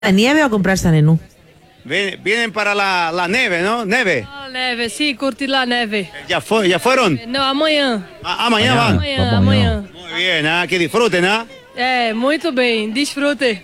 ¿La nieve o a comprar Sanenú? Vienen para la neve, ¿no? Neve. Ah, neve, sí, curtir la neve. ¿Ya fueron? No, amanhã. Mañana van. Amanhã. Muy bien, que disfruten, ¿ah? Muito bem, desfrute.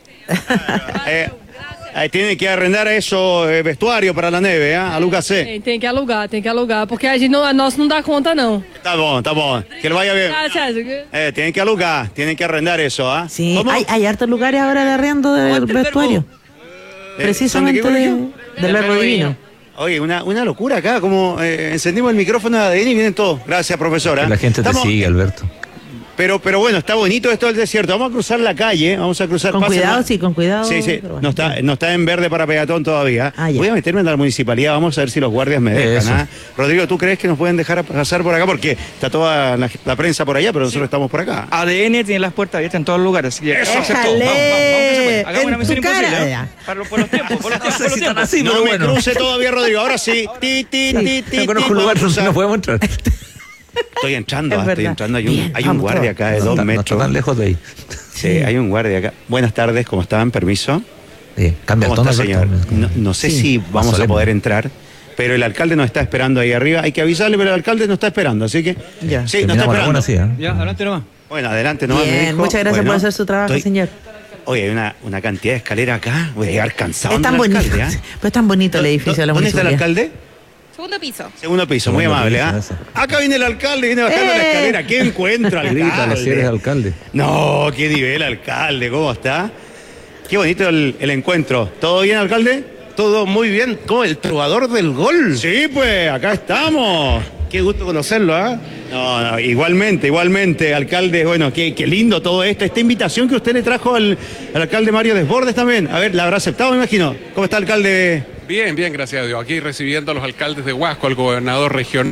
Ahí tienen que arrendar eso, vestuario para la neve, a Lucas C. Tem que alugar, porque a gente não, nosso não dá conta, não. Está bon. Que le vaya bien. Gracias. Tienen que alugar, tienen que arrendar eso, ¿ah? Sí, hay hartos lugares ahora de arriendo del vestuario. Precisamente del verbo divino. Oye, una locura acá, como encendimos el micrófono de ADN y vienen todos. Gracias, profesora. Que la gente te sigue, Alberto. Pero bueno, está bonito esto del desierto. Vamos a cruzar la calle, vamos a cruzar. Con cuidado, sí, con cuidado. Sí, bueno, no está en verde para peatón todavía. Voy a meterme en la municipalidad, vamos a ver si los guardias me dejan. Rodrigo, ¿tú crees que nos pueden dejar pasar por acá? Porque está toda la prensa por allá, pero nosotros estamos por acá. ADN tiene las puertas abiertas en todos los lugares. Así que vamos, hagamos una misión imposible. Por los tiempos. No me cruce todavía, Rodrigo. Ahora sí. No conozco un lugar donde no podemos entrar. Estoy entrando. Hay un guardia acá de 2 metros. No está tan lejos de ahí. Sí, hay un guardia acá. Buenas tardes, ¿cómo están? Permiso. Cambia el tono, señor. No sé si vamos a poder entrar, pero el alcalde nos está esperando ahí arriba. Hay que avisarle, pero el alcalde nos está esperando, así que... Ya. Sí, nos está esperando. Ya, adelante nomás. Bueno, adelante nomás. Bien, muchas gracias por hacer su trabajo, señor. Oye, hay una cantidad de escaleras acá. Voy a llegar cansado. Es tan bonito, es tan bonito el edificio de la municipalidad. ¿Dónde está el alcalde? Segundo piso, muy amable, ¿ah? Acá viene el alcalde, viene bajando la escalera. ¿Qué encuentra, alcalde? Si eres alcalde. No, qué nivel, alcalde, ¿cómo está? Qué bonito el encuentro. ¿Todo bien, alcalde? Todo muy bien, como el trovador del gol. Sí, pues, acá estamos. Qué gusto conocerlo, ¿ah? No, igualmente, alcalde. Bueno, qué lindo todo esto. Esta invitación que usted le trajo al alcalde Mario Desbordes también. A ver, ¿la habrá aceptado, me imagino? ¿Cómo está, alcalde? Bien, gracias a Dios. Aquí recibiendo a los alcaldes de Huasco, al gobernador regional,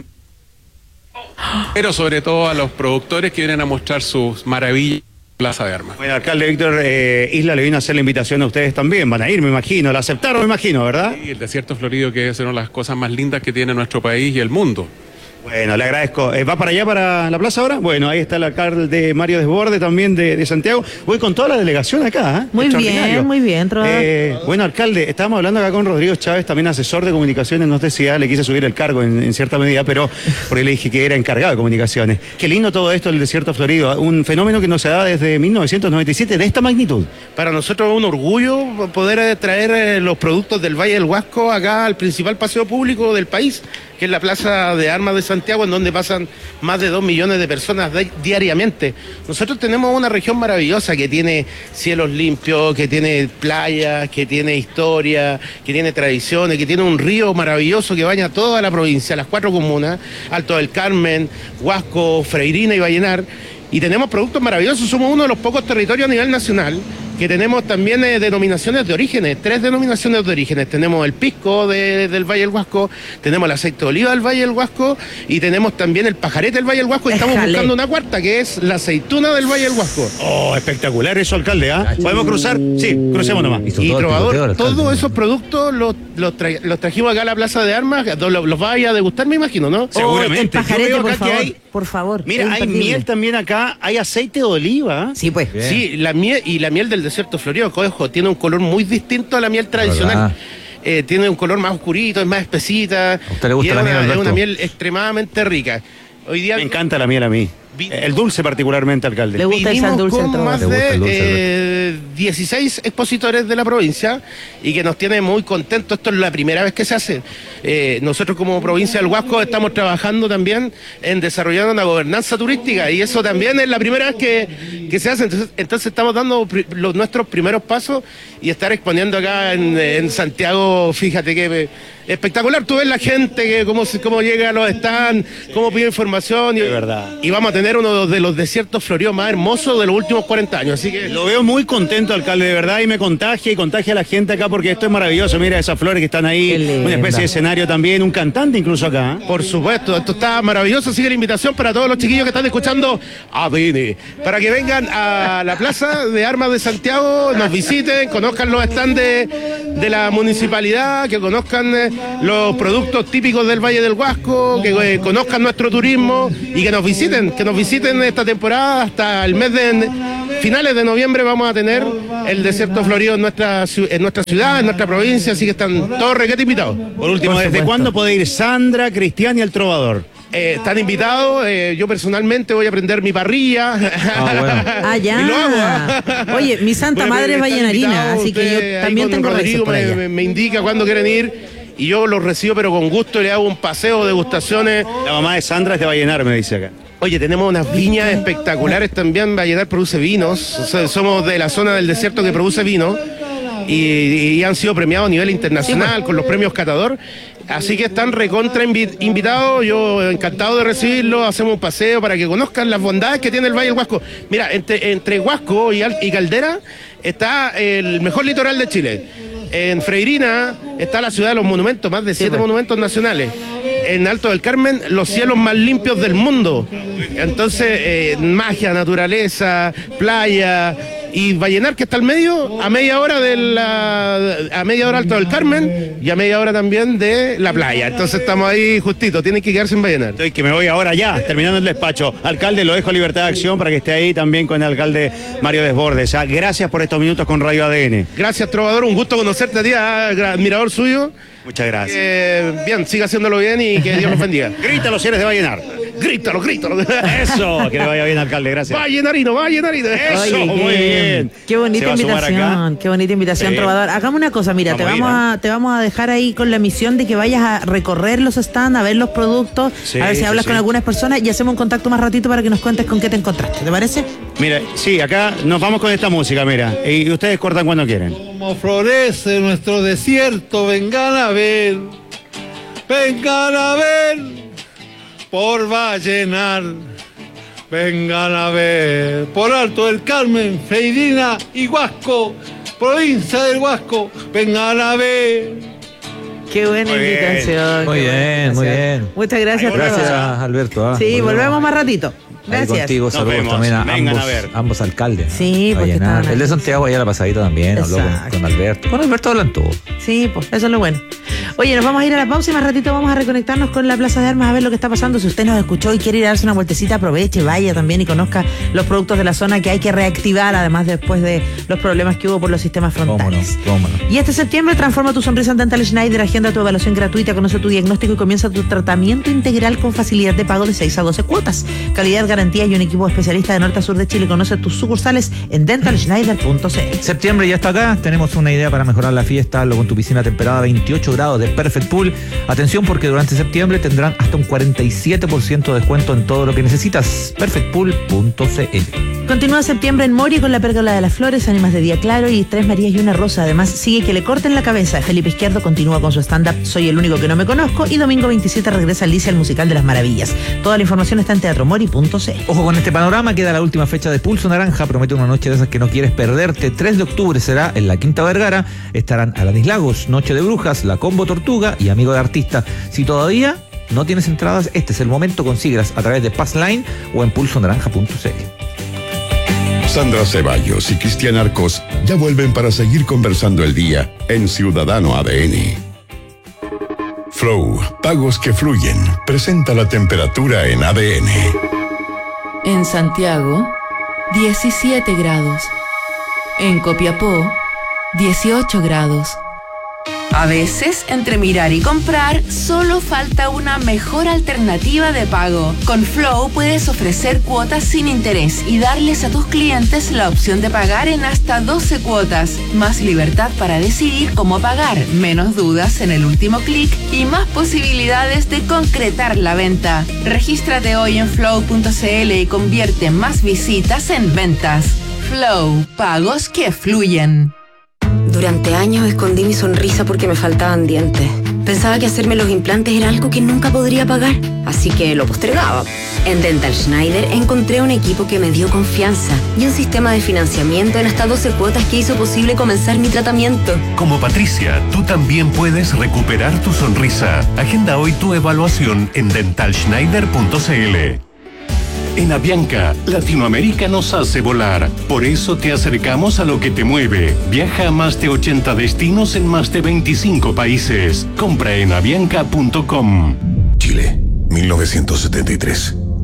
pero sobre todo a los productores que vienen a mostrar sus maravillas en Plaza de Armas. Bueno, alcalde Víctor Isla le vino a hacer la invitación a ustedes también. Van a ir, me imagino. La aceptaron, me imagino, ¿verdad? Sí, el desierto florido, que es una de las cosas más lindas que tiene nuestro país y el mundo. Bueno, le agradezco. ¿Va para allá, para la plaza ahora? Bueno, ahí está el alcalde Mario Desbordes también de Santiago. Voy con toda la delegación acá. Muy bien, bueno, alcalde, estábamos hablando acá con Rodrigo Chávez, también asesor de comunicaciones. No sé si ya le quise subir el cargo en cierta medida, pero porque le dije que era encargado de comunicaciones. Qué lindo todo esto del desierto florido. Un fenómeno que no se da desde 1997 de esta magnitud. Para nosotros es un orgullo poder traer los productos del Valle del Huasco acá al principal paseo público del país, que es la Plaza de Armas de Santiago, en donde pasan más de 2 millones de personas diariamente. Nosotros tenemos una región maravillosa que tiene cielos limpios, que tiene playas, que tiene historia, que tiene tradiciones, que tiene un río maravilloso que baña toda la provincia, las 4 comunas, Alto del Carmen, Huasco, Freirina y Vallenar. Y tenemos productos maravillosos, somos uno de los pocos territorios a nivel nacional que tenemos también denominaciones de orígenes, 3 denominaciones de orígenes. Tenemos el pisco del Valle del Huasco, tenemos el aceite de oliva del Valle del Huasco y tenemos también el pajarete del Valle del Huasco y estamos buscando una cuarta que es la aceituna del Valle del Huasco. Oh, espectacular eso, alcalde, ¿ah? ¿Podemos cruzar? Sí, crucemos nomás. Y trovador, todos esos productos los trajimos acá a la Plaza de Armas, los vais a degustar, me imagino, ¿no? Seguramente. El pajarete, por favor. Mira, hay miel también acá, hay aceite de oliva. Sí, pues. Bien. Sí, la miel del desierto florido, cojo, tiene un color muy distinto a la miel tradicional. Tiene un color más oscurito, es más espesita. ¿A usted le gusta la miel, Alberto? Es una miel extremadamente rica. Hoy día me encanta la miel a mí. El dulce particularmente, alcalde. Le gusta el dulce con más de 16 expositores de la provincia y que nos tiene muy contentos. Esto es la primera vez que se hace. Nosotros como provincia del Huasco estamos trabajando también en desarrollar una gobernanza turística y eso también es la primera vez que se hace. Entonces estamos dando nuestros primeros pasos y estar exponiendo acá en Santiago, fíjate que espectacular. Tú ves la gente, cómo llega a los stands, cómo pide información. De verdad. Y vamos a tener uno de los desiertos floridos más hermosos de los últimos 40 años. Así que lo veo muy contento, alcalde, de verdad, y me contagia a la gente acá porque esto es maravilloso. Mira esas flores que están ahí, una especie de escenario también, un cantante incluso acá. Por supuesto, esto está maravilloso. Sigue la invitación para todos los chiquillos que están escuchando ADN, para que vengan a la Plaza de Armas de Santiago, nos visiten, conozcan los stands de la municipalidad, que conozcan los productos típicos del Valle del Huasco, que conozcan nuestro turismo y que nos visiten esta temporada hasta el mes de finales de noviembre. Vamos a tener el desierto florido en nuestra ciudad, en nuestra provincia, así que están todos requete invitados. Por último, ¿desde cuándo puede ir Sandra, Cristian y el Trovador? Están invitados, yo personalmente voy a prender mi parrilla. Ah, ya. Y lo hago, Oye, mi santa madre es vallenarina, así que yo también tengo Rodrigo por allá. me indica cuándo quieren ir y yo los recibo, pero con gusto, le hago un paseo, degustaciones. La mamá de Sandra es de Vallenar, me dice acá. Oye, tenemos unas viñas espectaculares también. Vallenar produce vinos. O sea, somos de la zona del desierto que produce vino. Y han sido premiados a nivel internacional con los premios Catador. Así que están recontra invitados. Yo encantado de recibirlos. Hacemos un paseo para que conozcan las bondades que tiene el Valle del Huasco. Mira, entre Huasco y Caldera está el mejor litoral de Chile. En Freirina está la ciudad de los monumentos, más de 7 monumentos nacionales. En Alto del Carmen, los cielos más limpios del mundo. Entonces, magia, naturaleza, playa. Y Vallenar, que está al medio, a media hora Alto del Carmen y a media hora también de la playa. Entonces estamos ahí justito, tienen que quedarse en Vallenar. Estoy que me voy ahora ya, terminando el despacho. Alcalde, lo dejo a libertad de acción para que esté ahí también con el alcalde Mario Desbordes. Gracias por estos minutos con Radio ADN. Gracias, Trovador, un gusto conocerte a ti, admirador suyo. Muchas gracias. Bien, siga haciéndolo bien y que Dios los bendiga. Grítalo si eres de Vallenar. Grítalo. Eso, que le vaya bien, alcalde, gracias. Vallenarino. Eso, Oye, muy bien. Qué bonita invitación, Sí. Trovador. Hagamos una cosa, mira, te vamos a dejar ahí con la misión de que vayas a recorrer los stands, a ver los productos, a ver si hablas con algunas personas y hacemos un contacto más ratito para que nos cuentes con qué te encontraste, ¿te parece? Mira, sí, acá nos vamos con esta música, mira, y ustedes cortan cuando quieren. Como florece nuestro desierto, vengan a ver por Vallenar, vengan a ver por Alto del Carmen, Freirina y Huasco, provincia del Huasco, vengan a ver. Qué buena invitación. Muy bien. Muchas gracias, Gracias, Trovador. Alberto. Sí, volvemos más ratito. Ahí Gracias. contigo, saludos vemos. también a Vengan a ver. ambos alcaldes. Sí, porque Vallenar. estaban El de aquí. Santiago allá la pasadita también, habló Exacto. con Alberto. Con Alberto hablan todos. Sí, pues eso es lo bueno. Oye, nos vamos a ir a la pausa y más ratito vamos a reconectarnos con la Plaza de Armas a ver lo que está pasando. Si usted nos escuchó y quiere ir a darse una vueltecita, aproveche, vaya también y conozca los productos de la zona que hay que reactivar, además después de los problemas que hubo por los sistemas frontales. Cómo no. Y este septiembre transforma tu sonrisa en Dental Schneider, agenda tu evaluación gratuita, conoce tu diagnóstico y comienza tu tratamiento integral con facilidad de pago de 6 a 12 cuotas. Calidad, garantía y un equipo especialista de norte a sur de Chile. Conoce tus sucursales en dentalschneider.cl. Septiembre ya está acá, tenemos una idea para mejorar la fiesta, lo con tu piscina temperada 28 grados de Perfect Pool. Atención porque durante septiembre tendrán hasta un 47% de descuento en todo lo que necesitas. perfectpool.cl. Continúa septiembre en Mori con la Pérgola de las Flores, Ánimas de Día Claro y Tres Marías y una Rosa. Además, sigue Que le corten la cabeza. Felipe Izquierdo continúa con su stand-up Soy el único que no me conozco y domingo 27 regresa Alicia al musical de las maravillas. Toda la información está en teatromori.cl. Ojo con este panorama, queda la última fecha de Pulso Naranja, promete una noche de esas que no quieres perderte. 3 de octubre será en la Quinta Vergara, estarán Alanis Lagos, Noche de Brujas, La Combo Tortuga y Amigo de Artista. Si todavía no tienes entradas, este es el momento, consíguelas a través de Passline o en pulsonaranja.cl. Sandra Ceballos y Cristian Arcos ya vuelven para seguir conversando el día en Ciudadano ADN. Flow, pagos que fluyen, presenta la temperatura en ADN. En Santiago, 17 grados. En Copiapó, 18 grados. A veces, entre mirar y comprar, solo falta una mejor alternativa de pago. Con Flow puedes ofrecer cuotas sin interés y darles a tus clientes la opción de pagar en hasta 12 cuotas. Más libertad para decidir cómo pagar, menos dudas en el último clic y más posibilidades de concretar la venta. Regístrate hoy en flow.cl y convierte más visitas en ventas. Flow, pagos que fluyen. Durante años escondí mi sonrisa porque me faltaban dientes. Pensaba que hacerme los implantes era algo que nunca podría pagar, así que lo postergaba. En Dental Schneider encontré un equipo que me dio confianza y un sistema de financiamiento en hasta 12 cuotas que hizo posible comenzar mi tratamiento. Como Patricia, tú también puedes recuperar tu sonrisa. Agenda hoy tu evaluación en dentalschneider.cl. En Avianca, Latinoamérica nos hace volar. Por eso te acercamos a lo que te mueve. Viaja a más de 80 destinos en más de 25 países. Compra en avianca.com. Chile, 1973.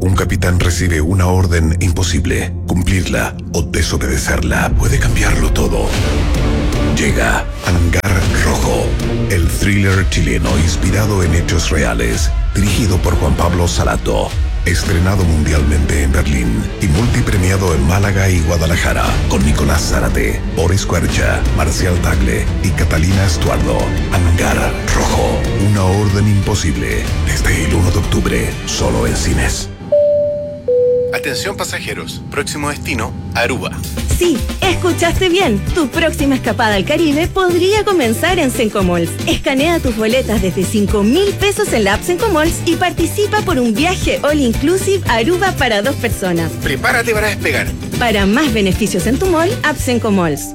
un capitán recibe una orden imposible. Cumplirla o desobedecerla puede cambiarlo todo. Llega Hangar Rojo, el thriller chileno inspirado en hechos reales, dirigido por Juan Pablo Salato, estrenado mundialmente en Berlín y multipremiado en Málaga y Guadalajara, con Nicolás Zárate, Boris Cuercha, Marcial Tagle y Catalina Estuardo. Hangar Rojo, una orden imposible, desde el 1 de octubre, solo en cines. Atención pasajeros, próximo destino, Aruba. Sí, escuchaste bien. Tu próxima escapada al Caribe podría comenzar en Sencomalls. Escanea tus boletas desde 5.000 pesos en la app Sencomalls y participa por un viaje all inclusive a Aruba para 2 personas. Prepárate para despegar. Para más beneficios en tu mall, app Sencomalls.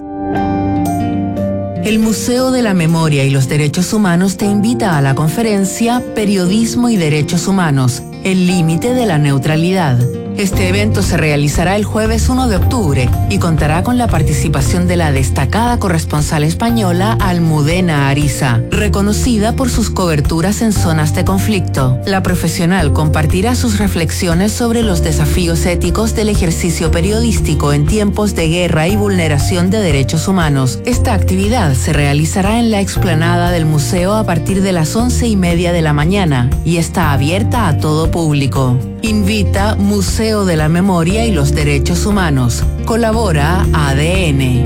El Museo de la Memoria y los Derechos Humanos te invita a la conferencia Periodismo y Derechos Humanos, el límite de la neutralidad. Este evento se realizará el jueves 1 de octubre y contará con la participación de la destacada corresponsal española Almudena Ariza, reconocida por sus coberturas en zonas de conflicto. La profesional compartirá sus reflexiones sobre los desafíos éticos del ejercicio periodístico en tiempos de guerra y vulneración de derechos humanos. Esta actividad se realizará en la explanada del museo a partir de las 11:30 de la mañana y está abierta a todo público. Invita Museo de la Memoria y los Derechos Humanos. Colabora ADN.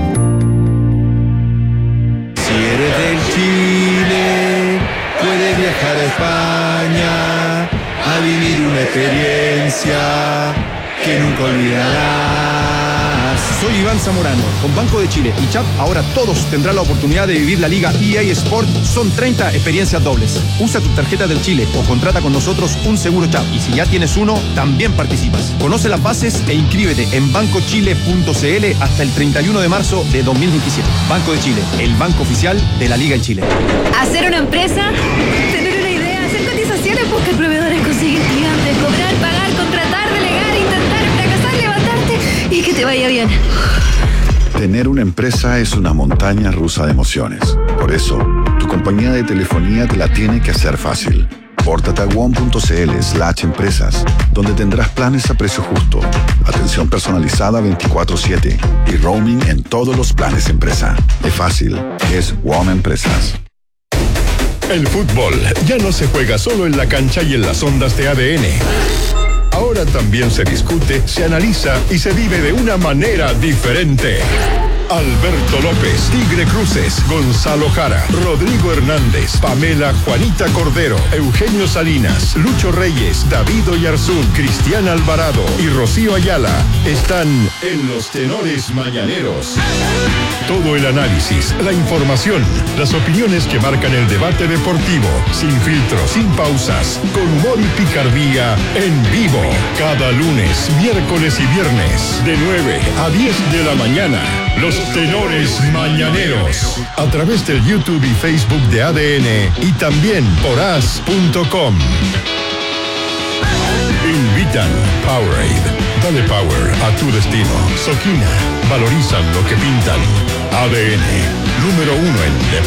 Si eres del Chile, puedes viajar a España a vivir una experiencia que nunca olvidarás. Soy Iván Zamorano. Con Banco de Chile y CHAP, ahora todos tendrán la oportunidad de vivir la Liga EA Sport. Son 30 experiencias dobles. Usa tu tarjeta del Chile o contrata con nosotros un seguro CHAP. Y si ya tienes uno, también participas. Conoce las bases e inscríbete en bancochile.cl hasta el 31 de marzo de 2027. Banco de Chile, el banco oficial de la Liga en Chile. ¿Hacer una empresa? ¿Tener una idea? ¿Hacer cotizaciones? ¿Buscar proveedores? ¿Conseguir clientes? ¿Cobrar? ¿Pagar? ¿Contratar? ¿Delegar? ¿Intentar? ¿Fracasar? ¿Levantarte? Y que te vaya bien. Tener una empresa es una montaña rusa de emociones. Por eso, tu compañía de telefonía te la tiene que hacer fácil. Pórtate a WOM.cl/empresas, donde tendrás planes a precio justo, atención personalizada 24/7 y roaming en todos los planes empresa. Es fácil, es WOM Empresas. El fútbol ya no se juega solo en la cancha y en las ondas de ADN. Ahora también se discute, se analiza y se vive de una manera diferente. Alberto López, Tigre Cruces, Gonzalo Jara, Rodrigo Hernández, Pamela Juanita Cordero, Eugenio Salinas, Lucho Reyes, David Oyarzún, Cristian Alvarado y Rocío Ayala están en los Tenores Mañaneros. Todo el análisis, la información, las opiniones que marcan el debate deportivo, sin filtros, sin pausas, con humor y picardía, en vivo. Cada lunes, miércoles y viernes, de 9 a 10 de la mañana. Los Tenores Mañaneros, a través del YouTube y Facebook de ADN y también por as.com. Invitan Powerade. Dale power a tu destino. Soquina. Valorizan lo que pintan. ADN. Número 1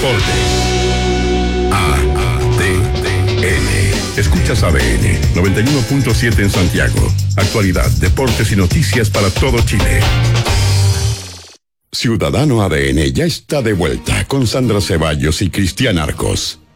en deportes. ADN. Escuchas ADN 91.7 en Santiago. Actualidad, deportes y noticias para todo Chile. Ciudadano ADN ya está de vuelta con Sandra Ceballos y Cristian Arcos.